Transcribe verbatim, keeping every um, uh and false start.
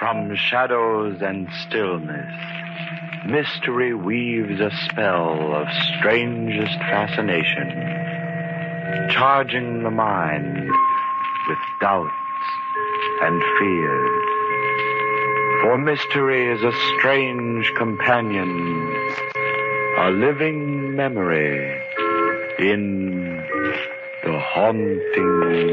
From shadows and stillness, mystery weaves a spell of strangest fascination, charging the mind with doubts and fears. For mystery is a strange companion, a living memory in the haunting